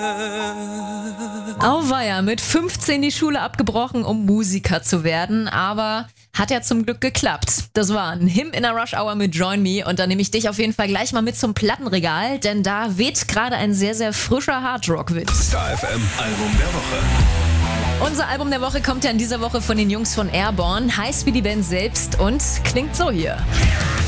Auweia, mit 15 die Schule abgebrochen, um Musiker zu werden, aber hat ja zum Glück geklappt. Das war ein Hymn in der Rush Hour mit Join Me und dann nehme ich dich auf jeden Fall gleich mal mit zum Plattenregal, denn da weht gerade ein sehr, sehr frischer Hardrock-Wind. Star FM Album der Woche. Unser Album der Woche kommt ja in dieser Woche von den Jungs von Airborne, heißt wie die Band selbst und klingt so hier.